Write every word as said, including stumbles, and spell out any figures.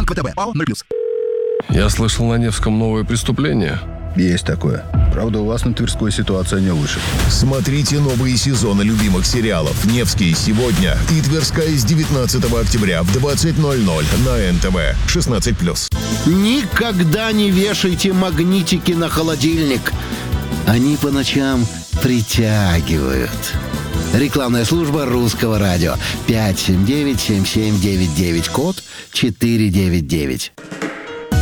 Банк ВТБ. ОАО «ноль плюс». Я слышал, на Невском новое преступление. Есть такое. Правда, у вас на Тверской ситуация не лучше. Смотрите новые сезоны любимых сериалов «Невский сегодня» и «Тверская» с девятнадцатого октября в двадцать ноль ноль на эн тэ вэ шестнадцать плюс. Никогда не вешайте магнитики на холодильник. Они по ночам притягивают. Рекламная служба Русского радио. пять семь девять семь семь девять девять, код четыре девять девять.